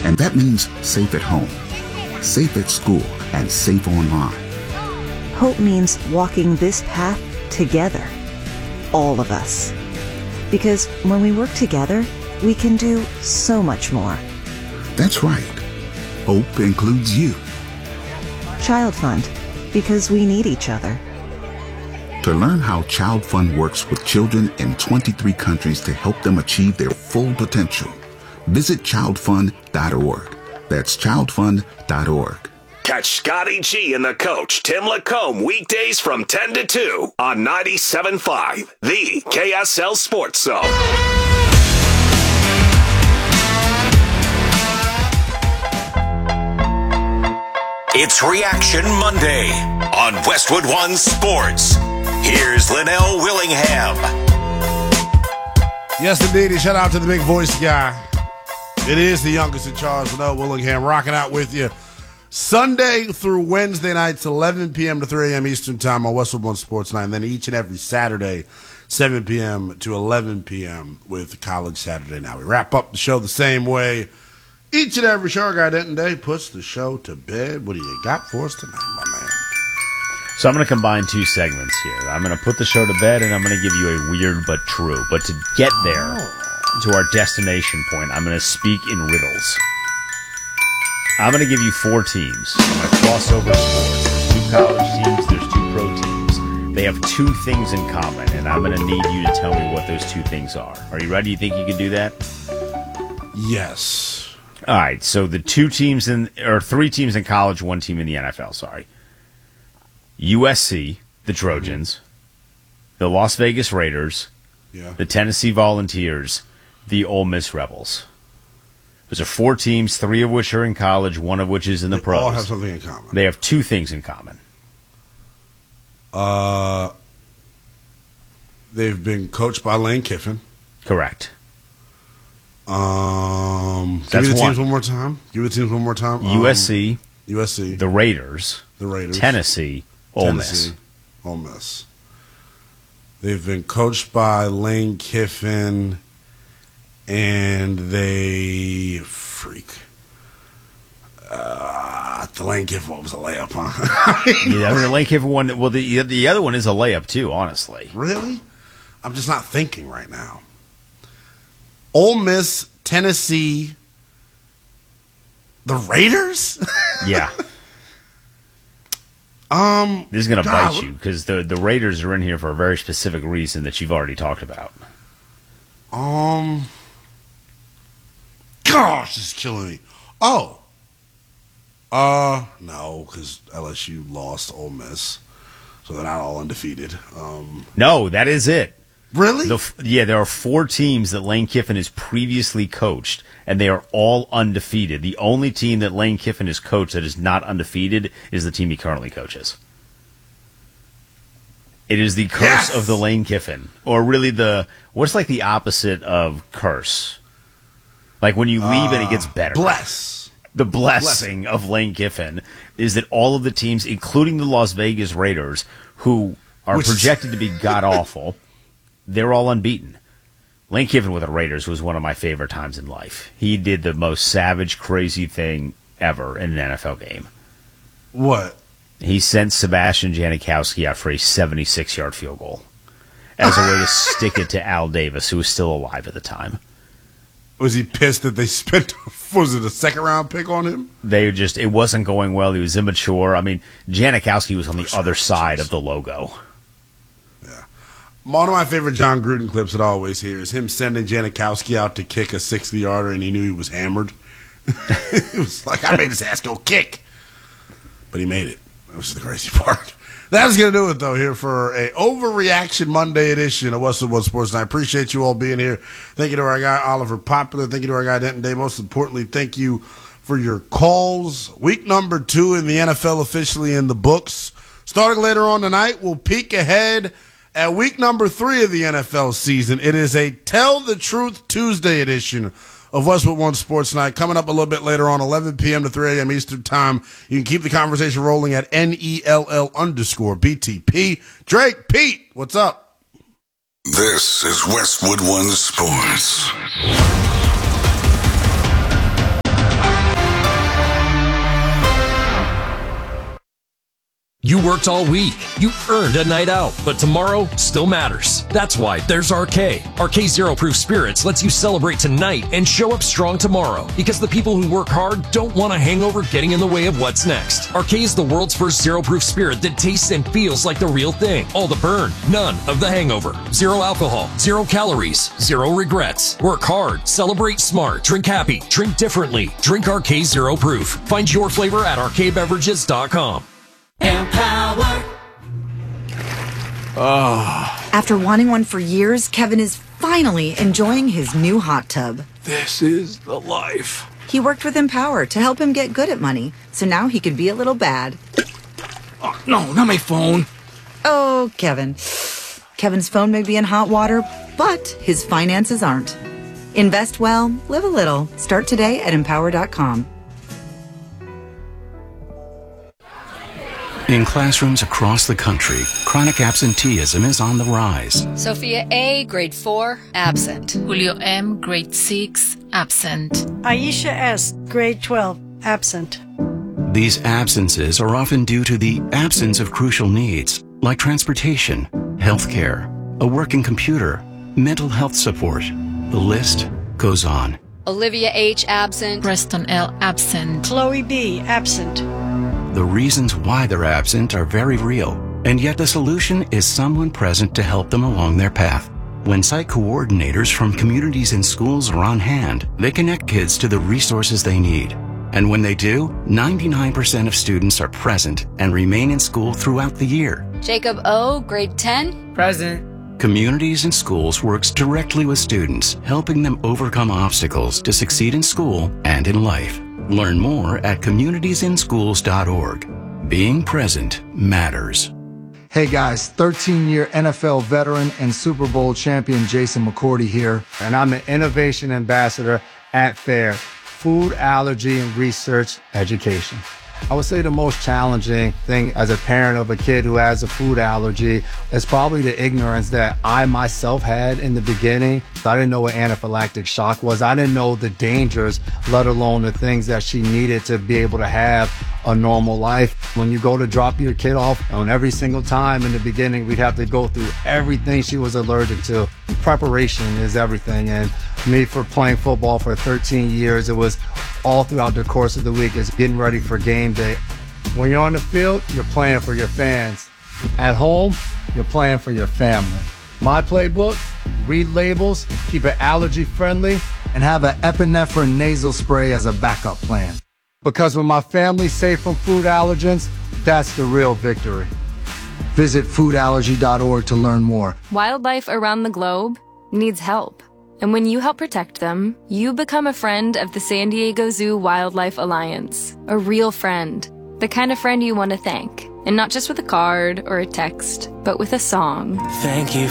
And that means safe at home, safe at school, and safe online. Hope means walking this path together. All of us. Because when we work together, we can do so much more. That's right. Hope includes you. Child Fund. Because we need each other. To learn how Child Fund works with children in 23 countries to help them achieve their full potential, visit childfund.org. That's childfund.org. Catch Scotty G and the coach, Tim Lacombe, weekdays from 10 to 2 on 97.5, the KSL Sports Zone. It's Reaction Monday on Westwood One Sports. Here's Linnell Willingham. Yes, indeed. Shout out to the big voice guy. It is the youngest in charge, Linnell Willingham, rocking out with you Sunday through Wednesday nights, 11 p.m. to 3 a.m. Eastern Time on Westwood One Sports Night, and then each and every Saturday, 7 p.m. to 11 p.m. with College Saturday Now. We wrap up the show the same way each and every show. Our guy Denton Day puts the show to bed. What do you got for us tonight, my man? So I'm going to combine two segments here. I'm going to put the show to bed, and I'm going to give you a weird but true. But to get there, to our destination point, I'm going to speak in riddles. I'm going to give you 4 teams. I'm going to cross over sports. There's 2 college teams. There's 2 pro teams. They have 2 things in common, and I'm going to need you to tell me what those 2 things are. Are you ready? You think you can do that? Yes. All right. So the 3 teams in college, 1 team in the NFL. Sorry. USC, the Trojans, the Las Vegas Raiders, the Tennessee Volunteers, the Ole Miss Rebels. Those are 4 teams, 3 of which are in college, 1 of which is in the pros. They all have something in common. They have 2 things in common. They've been coached by Lane Kiffin. Correct. Give me the teams one more time. USC, the Raiders, Tennessee, Ole Miss. Ole Miss. They've been coached by Lane Kiffin, and they the Lane Kiffin one was a layup, huh? Yeah, the Lane Kiffin one. Well, the other one is a layup too. Honestly, really, I'm just not thinking right now. Ole Miss, Tennessee, the Raiders. Yeah. This is going to bite you because the Raiders are in here for a very specific reason that you've already talked about. Gosh, this is killing me. No, because LSU lost Ole Miss, so they're not all undefeated. No, that is it. Really? There are 4 teams that Lane Kiffin has previously coached, and they are all undefeated. The only team that Lane Kiffin has coached that is not undefeated is the team he currently coaches. It is the curse of the Lane Kiffin, or really what's like the opposite of curse? Like when you leave and it gets better. The blessing of Lane Kiffin is that all of the teams, including the Las Vegas Raiders, who are projected to be god-awful, they're all unbeaten. Lane Kiffin with the Raiders was one of my favorite times in life. He did the most savage, crazy thing ever in an NFL game. What? He sent Sebastian Janikowski out for a 76-yard field goal as a way to stick it to Al Davis, who was still alive at the time. Was he pissed that they spent, was it a second-round pick on him? It wasn't going well. He was immature. I mean, Janikowski was on the other side of the logo. Yeah. One of my favorite John Gruden clips that I always hear is him sending Janikowski out to kick a 60-yarder, and he knew he was hammered. It was like, I made his ass go kick. But he made it. That was the crazy part. That's going to do it, though, here for a Overreaction Monday edition of Westwood One Sports. And I appreciate you all being here. Thank you to our guy, Oliver Popular. Thank you to our guy, Denton Day. Most importantly, thank you for your calls. Week number 2 in the NFL officially in the books. Starting later on tonight, we'll peek ahead at week number 3 of the NFL season. It is a Tell the Truth Tuesday edition of Westwood One Sports Night. Coming up a little bit later on, 11 p.m. to 3 a.m. Eastern Time. You can keep the conversation rolling at NELL_BTP. Drake, Pete, what's up? This is Westwood One Sports. You worked all week. You earned a night out, but tomorrow still matters. That's why there's RK. RK Zero Proof Spirits lets you celebrate tonight and show up strong tomorrow, because the people who work hard don't want a hangover getting in the way of what's next. RK is the world's first zero proof spirit that tastes and feels like the real thing. All the burn, none of the hangover. Zero alcohol, 0 calories, 0 regrets. Work hard, celebrate smart, drink happy, drink differently. Drink RK Zero Proof. Find your flavor at rkbeverages.com. Empower. After wanting one for years, Kevin is finally enjoying his new hot tub. This is the life. He worked with Empower to help him get good at money, so now he could be a little bad. Oh, no, not my phone. Oh, Kevin. Kevin's phone may be in hot water, but his finances aren't. Invest well, live a little. Start today at empower.com. In classrooms across the country, chronic absenteeism is on the rise. Sophia A., grade 4, absent. Julio M., grade 6, absent. Aisha S., grade 12, absent. These absences are often due to the absence of crucial needs, like transportation, healthcare, a working computer, mental health support. The list goes on. Olivia H., absent. Preston L., absent. Chloe B., absent. The reasons why they're absent are very real, and yet the solution is someone present to help them along their path. When site coordinators from communities and schools are on hand, they connect kids to the resources they need. And when they do, 99% of students are present and remain in school throughout the year. Jacob O., grade 10, present. Communities and Schools works directly with students, helping them overcome obstacles to succeed in school and in life. Learn more at communitiesInschools.org. Being present matters. Hey guys, 13-year NFL veteran and Super Bowl champion Jason McCourty here, and I'm the Innovation Ambassador at FAIR, Food Allergy and Research Education. I would say the most challenging thing as a parent of a kid who has a food allergy is probably the ignorance that I myself had in the beginning. I didn't know what anaphylactic shock was. I didn't know the dangers, let alone the things that she needed to be able to have a normal life. When you go to drop your kid off, on every single time in the beginning, we'd have to go through everything she was allergic to. Preparation is everything. And me, for playing football for 13 years, it was all throughout the course of the week. It's getting ready for game day. When you're on the field, you're playing for your fans. At home, you're playing for your family. My playbook: read labels, keep it allergy friendly, and have an epinephrine nasal spray as a backup plan. Because when my family's safe from food allergens, that's the real victory. Visit foodallergy.org to learn more. Wildlife around the globe needs help. And when you help protect them, you become a friend of the San Diego Zoo Wildlife Alliance. A real friend. The kind of friend you want to thank. And not just with a card or a text, but with a song. Thank you